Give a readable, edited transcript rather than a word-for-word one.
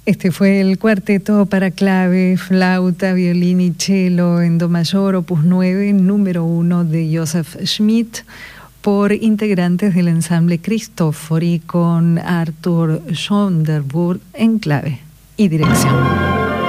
Este fue el cuarteto para clave, flauta, violín y cello en do mayor, opus 9, número 1 de Joseph Schmidt, por integrantes del ensamble Cristofori con Arthur Schönderburg en clave y dirección.